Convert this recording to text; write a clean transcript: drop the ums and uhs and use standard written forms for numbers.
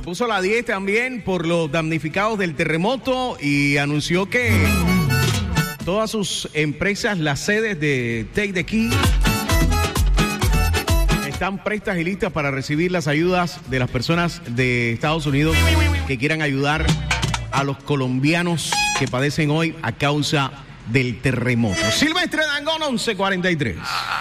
puso la 10 también por los damnificados del terremoto y anunció que todas sus empresas, las sedes de Take the Key, están prestas y listas para recibir las ayudas de las personas de Estados Unidos que quieran ayudar a los colombianos que padecen hoy a causa del terremoto. Silvestre Dangond, 11:43.